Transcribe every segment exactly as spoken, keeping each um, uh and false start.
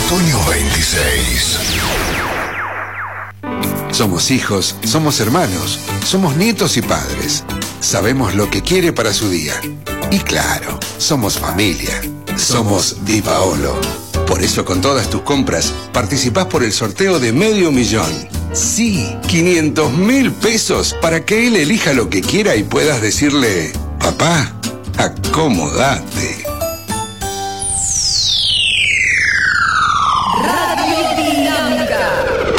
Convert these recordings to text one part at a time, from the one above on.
Otoño veintiséis. Somos hijos, somos hermanos, somos nietos y padres. Sabemos lo que quiere para su día. Y claro, somos familia. Somos Di Paolo. Por eso con todas tus compras participás por el sorteo de medio millón. Sí, quinientos mil pesos para que él elija lo que quiera y puedas decirle: papá, acomodate. Radio Dinámica.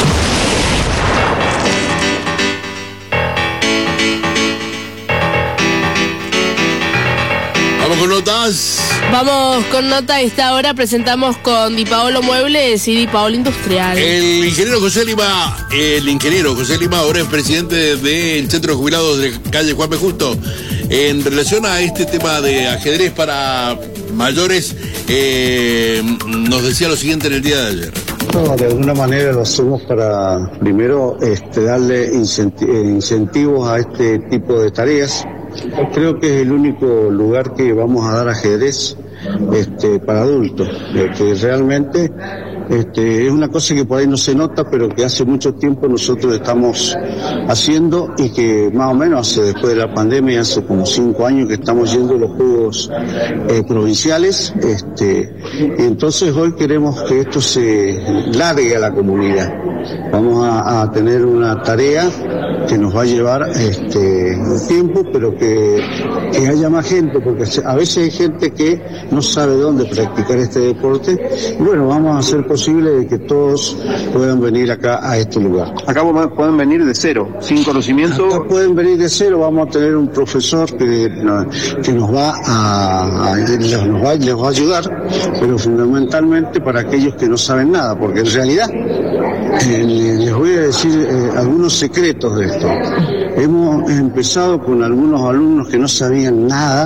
Vamos con notas. Vamos con nota. A esta hora presentamos con Di Paolo Muebles y Di Paolo Industrial. El ingeniero José Lima, el ingeniero José Lima, ahora es presidente del Centro de Jubilados de calle Juan B. Justo. En relación a este tema de ajedrez para mayores, eh, nos decía lo siguiente en el día de ayer. No, de alguna manera lo hacemos para, primero, este, darle incenti- incentivos a este tipo de tareas. Creo que es el único lugar que vamos a dar ajedrez este, para adultos, que realmente este, es una cosa que por ahí no se nota, pero que hace mucho tiempo nosotros estamos haciendo y que más o menos hace, después de la pandemia, hace como cinco años que estamos yendo a los juegos eh, provinciales, este, y entonces hoy queremos que esto se largue a la comunidad. Vamos a, a tener una tarea que nos va a llevar este tiempo, pero que, que haya más gente, porque a veces hay gente que no sabe dónde practicar este deporte. Y bueno, vamos a hacer posible de que todos puedan venir acá a este lugar. Acá pueden venir de cero, sin conocimiento. Acá pueden venir de cero, vamos a tener un profesor que, que nos va a, a nos va, les va a ayudar, pero fundamentalmente para aquellos que no saben nada, porque en realidad eh, les voy a decir eh, algunos secretos de esto. Hemos empezado con algunos alumnos que no sabían nada